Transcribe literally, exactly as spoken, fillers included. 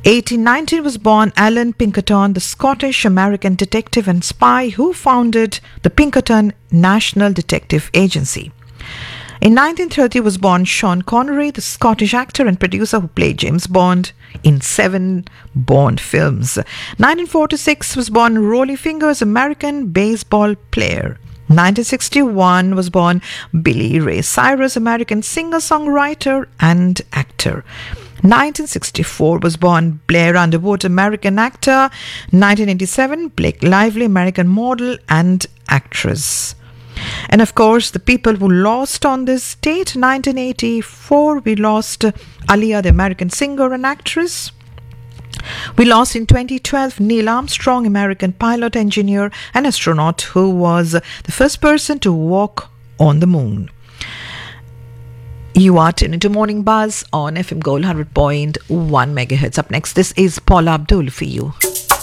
eighteen nineteen was born Alan Pinkerton, the Scottish-American detective and spy who founded the Pinkerton National Detective Agency. In nineteen thirty was born Sean Connery, the Scottish actor and producer who played James Bond in seven Bond films. nineteen forty-six was born Rollie Fingers, American baseball player. nineteen sixty-one was born Billy Ray Cyrus, American singer-songwriter and actor. nineteen sixty-four was born Blair Underwood, American actor. nineteen eighty-seven, Blake Lively, American model and actress. And of course, the people who lost on this date, nineteen eighty-four, we lost Aaliyah, the American singer and actress. We lost in twenty twelve Neil Armstrong, American pilot, engineer and astronaut who was the first person to walk on the moon. You are tuned into Morning Buzz on F M Gold one hundred point one megahertz. Up next, this is Paula Abdul for you.